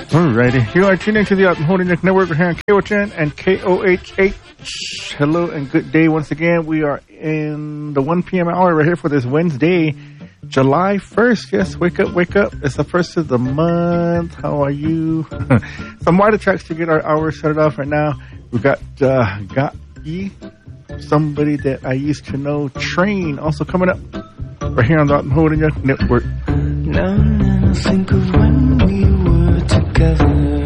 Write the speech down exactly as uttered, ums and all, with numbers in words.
Alrighty, you are tuning to the Alton Holding Network. We're here on K O H N and K O H H. Hello and good day once again. We are in the one p.m. hour right here for this Wednesday, July first. Yes, wake up, wake up. It's the first of the month. How are you? Some wider tracks to get our hour started off right now. We got uh, Got Ye, somebody that I used to know, Train, also coming up right here on the Alton Holding Network. Now and then I think of when we were together.